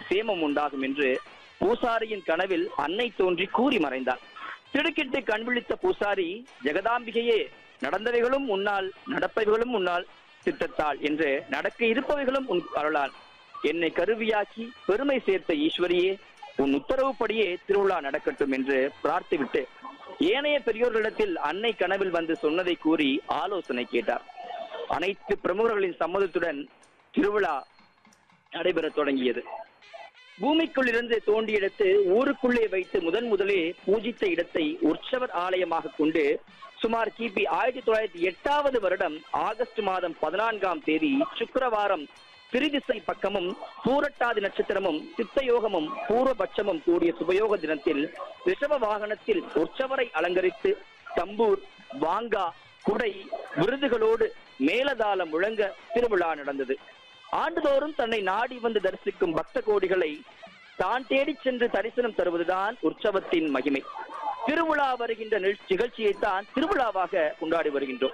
சேமம் உண்டாகும் என்று பூசாரியின் கனவில் அன்னை தோன்றி கூறி மறைந்தார். திடுக்கிட்டு கண் விழித்த பூசாரி, ஜெகதாம்பிகையே, நடந்தவைகளும் உன்னால், நடப்பவைகளும் உன்னால் சித்தத்தால் என்று நடக்க இருப்பவைகளும் உன் அருளால் என்னை கருவியாக்கி பெருமை சேர்த்த ஈஸ்வரியே, உன் உத்தரவுப்படியே திருவிழா நடக்கட்டும் என்று பிரார்த்திவிட்டு ஏனைய பெரியோர்களிடத்தில் அன்னை கனவில் வந்து சொன்னதை கூறி ஆலோசனை கேட்டார். அனைத்து பிரமுகர்களின் சம்மதத்துடன் திருவிழா நடைபெற தொடங்கியது. பூமிக்குள்ளிருந்து தோண்டிய இடத்து ஊருக்குள்ளே வைத்து முதலே பூஜித்த இடத்தை உற்சவர் ஆலயமாக கொண்டு சுமார் கிபி 1908 வருடம் ஆகஸ்ட் மாதம் 14ஆம் தேதி சுக்கிரவாரம் திரிதிசை பக்கமும் பூரட்டாதி நட்சத்திரமும் சித்தயோகமும் பூர்வபட்சமும் கூடிய சுபயோக தினத்தில் ரிஷப வாகனத்தில் உற்சவரை அலங்கரித்து தம்பூர், வாங்கா, குடை, விருதுகளோடு மேலதாளம் முழங்க திருவிழா நடந்தது. ஆண்டுதோறும் தன்னை நாடி வந்து தரிசிக்கும் பக்த கோடிகளை தான் தேடி சென்று தரிசனம் தருவதுதான் உற்சவத்தின் மகிமை. திருவிழா வருகின்ற நிகழ்ச்சியைத்தான் திருவிழாவாக கொண்டாடி வருகின்றோம்.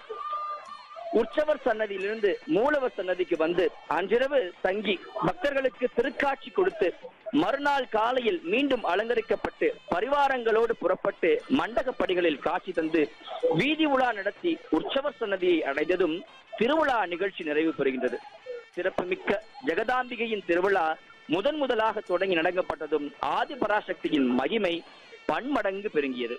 உற்சவர் சன்னதியிலிருந்து மூலவர் சன்னதிக்கு வந்து அன்றிரவு தங்கி பக்தர்களுக்கு திருக்காட்சி கொடுத்து மறுநாள் காலையில் மீண்டும் அலங்கரிக்கப்பட்டு பரிவாரங்களோடு புறப்பட்டு மண்டகப்படிகளில் காட்சி தந்து வீதி உலா நடத்தி உற்சவர் சன்னதியை அடைந்ததும் திருவிழா நிகழ்ச்சி நிறைவு பெறுகின்றது. சிறப்புமிக்க ஜெகதாம்பிகையின் திருவிழா முதலாக தொடங்கி நடக்கப்பட்டதும் ஆதிபராசக்தியின் மகிமை பன்மடங்கு பெருகியது.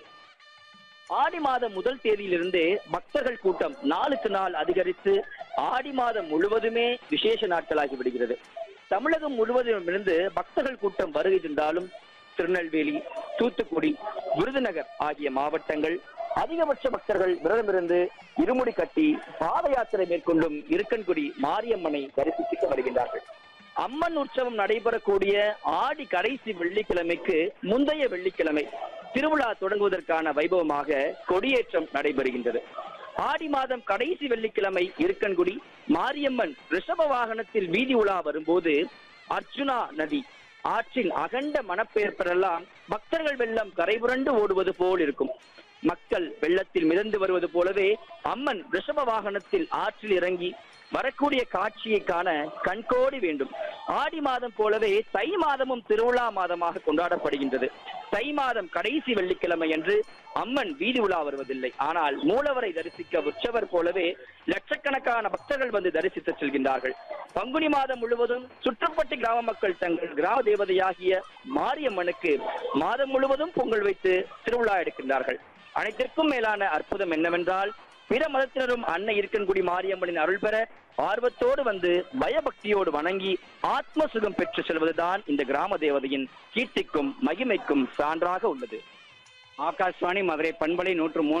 ஆடி மாதம் முதல் தேதியிலிருந்து பக்தர்கள் கூட்டம் நாளுக்கு நாள் அதிகரித்து ஆடி மாதம் முழுவதுமே விசேஷ நாட்களாகி விடுகிறது. தமிழகம் முழுவதும் இருந்து பக்தர்கள் கூட்டம் வருகை தந்தாலும் திருநெல்வேலி, தூத்துக்குடி, விருதுநகர் ஆகிய மாவட்டங்கள் அதிகபட்ச பக்தர்கள் விரதமிருந்து இருமுடி கட்டி பாத யாத்திரை மேற்கொண்டும் இருக்கன்குடி மாரியம்மனை தரிசிக்க வருகின்றார்கள். அம்மன் உற்சவம் நடைபெறக்கூடிய ஆடி கடைசி வெள்ளிக்கிழமைக்கு முந்தைய வெள்ளிக்கிழமை திருவிழா தொடங்குவதற்கான வைபவமாக கொடியேற்றம் நடைபெறுகின்றது. ஆடி மாதம் கடைசி வெள்ளிக்கிழமை இருக்கன்குடி மாரியம்மன் ரிஷப வாகனத்தில் வீதி உலா வரும்போது அர்ஜுனா நதி ஆற்றின் அகண்ட மனப்பெயர் பெறலாம் பக்தர்கள் வெள்ளம் கரைபுரண்டு ஓடுவது போல் இருக்கும். மக்கள் வெள்ளத்தில் மிதந்து வருவது போலவே அம்மன் ரிஷப வாகனத்தில் ஆற்றில் இறங்கி வரக்கூடிய காட்சியை காண கண்கோடி வேண்டும். ஆடி மாதம் போலவே தை மாதமும் திருவிழா மாதமாக கொண்டாடப்படுகின்றது. தை மாதம் கடைசி வெள்ளிக்கிழமை என்று அம்மன் வீதி உலா வருவதில்லை. ஆனால் மூலவரை தரிசிக்க உற்சவர் போலவே லட்சக்கணக்கான பக்தர்கள் வந்து தரிசித்து செல்கின்றார்கள். பங்குனி மாதம் முழுவதும் சுற்றுப்பட்டு கிராம மக்கள் தங்கள் கிராம தேவதையாகிய மாரியம்மனுக்கு மாதம் முழுவதும் பொங்கல் வைத்து திருவிழா எடுக்கின்றார்கள். அனைத்திற்கும் மேலான அற்புதம் என்னவென்றால், பிற மதத்தினரும் அன்னை இருக்கன்குடி மாரியம்மனின் அருள் பெற ஆர்வத்தோடு வந்து பயபக்தியோடு வணங்கி ஆத்ம சுகம் பெற்று செல்வதுதான் இந்த கிராம தேவதையின் கீர்த்திக்கும் மகிமைக்கும் சான்றாக உள்ளது. ஆகாஷ்வாணி மதுரை பண்பலை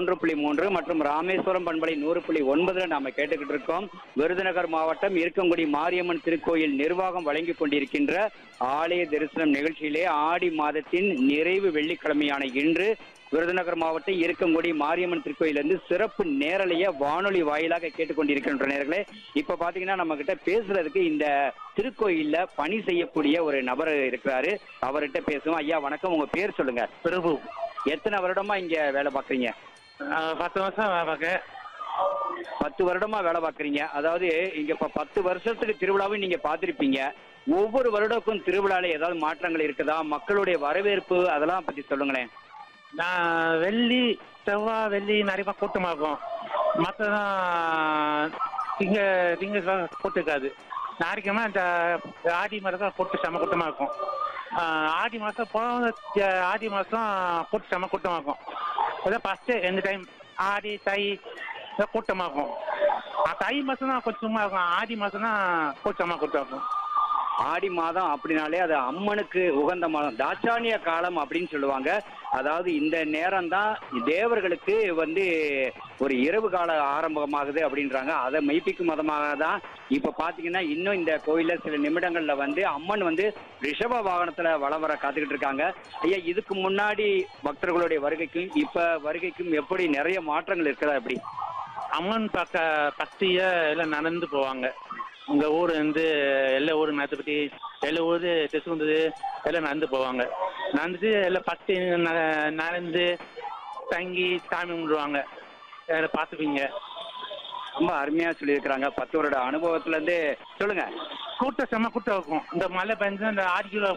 103.3 மற்றும் ராமேஸ்வரம் பண்பலை 100.9 நாம கேட்டுக்கிட்டு இருக்கோம். விருதுநகர் மாவட்டம் இருக்கன்குடி மாரியம்மன் திருக்கோயில் நிர்வாகம் வழங்கி கொண்டிருக்கின்ற ஆலய தரிசனம் நிகழ்ச்சியிலே ஆடி மாதத்தின் நிறைவு வெள்ளிக்கிழமையான இன்று விருதுநகர் மாவட்டம் இருக்கன்குடி மாரியம்மன் திருக்கோயிலிருந்து சிறப்பு நேரலைய வானொலி வாயிலாக கேட்டுக்கொண்டிருக்கின்ற நேர்களே, இப்ப பாத்தீங்கன்னா நம்ம கிட்ட பேசுறதுக்கு இந்த திருக்கோயில்ல பணி செய்யக்கூடிய ஒரு நபர் இருக்கிறாரு. அவர்கிட்ட பேசுவோம். ஐயா வணக்கம், உங்க பேர் சொல்லுங்க. பிரபு. எத்தனை வருடமா இங்க வேலை பாக்குறீங்க? 10 வருஷம் வேலை பார்க்க. 10 வருடமா வேலை பாக்குறீங்க. அதாவது இங்க இப்ப 10 வருஷத்துக்கு திருவிழாவும் நீங்க பாத்திருப்பீங்க. ஒவ்வொரு வருடக்கும் திருவிழால ஏதாவது மாற்றங்கள் இருக்குதா? மக்களுடைய வரவேற்பு அதெல்லாம் பத்தி சொல்லுங்களேன். நான் வெள்ளி, செவ்வாய், வெள்ளி நிறைய கூட்டமாக இருக்கும். மற்றதான் திங்க கூட்டுக்காது. ஞாயிற்றுக்கிழமை இந்த ஆடி மாதம் தான் கூட்டு செம கூட்டமாக இருக்கும். ஆடி மாதம் ஆடி மாதம் கூட்டு செம கூட்டமாக இருக்கும். அதான் ஃபஸ்ட்டு எந்த டைம் ஆடி தை கூட்டமாக இருக்கும். தை மாதம் தான் கொஞ்சம் சும்மா இருக்கும். ஆடி மாதம் தான் கூட்டமாக கூட்டம் இருக்கும். ஆடி மாதம் அப்படின்னாலே அது அம்மனுக்கு உகந்த மாதம், தாட்சாணிய காலம் அப்படின்னு சொல்லுவாங்க. அதாவது இந்த நேரம் தான் தேவர்களுக்கு ஒரு இரவு கால ஆரம்பமாகுது அப்படின்றாங்க. அதை மெய்ப்பிக்கும் மதமாக தான் இப்ப பாத்தீங்கன்னா இன்னும் இந்த கோயில்ல சில நிமிடங்கள்ல அம்மன் ரிஷப வாகனத்துல வலம் வர காத்துக்கிட்டு இருக்காங்க. ஐயா, இதுக்கு முன்னாடி பக்தர்களுடைய வருகைக்கும் இப்ப வருகைக்கும் எப்படி நிறைய மாற்றங்கள் இருக்குதா? எப்படி அம்மன் பக்திய எல்லாம் நடந்து போவாங்க. உங்க ஊர் எல்லா ஊரு மேத்தப்பட்டி எல்லா ஊரு தெசுந்தது எல்லாம் நடந்து போவாங்க. நடந்துட்டு எல்லாம் பக்தி நடந்து தங்கி சாமி கும்பிடுவாங்க. பார்த்துப்பீங்க. ரொம்ப அருமையா சொல்லியிருக்கிறாங்க. 10 வருட அனுபவத்துல இருந்து சொல்லுங்க. கூட்டம் செம்ம கூட்டம் இருக்கும். இந்த மழை பெஞ்சு அந்த 6 கிலோ